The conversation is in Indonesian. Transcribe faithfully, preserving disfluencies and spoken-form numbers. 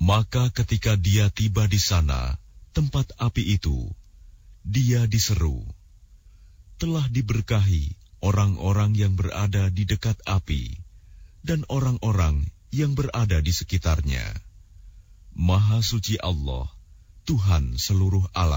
Maka ketika dia tiba di sana, tempat api itu, dia diseru, telah diberkahi orang-orang yang berada di dekat api dan orang-orang yang berada di sekitarnya. Maha suci Allah, Tuhan seluruh alam.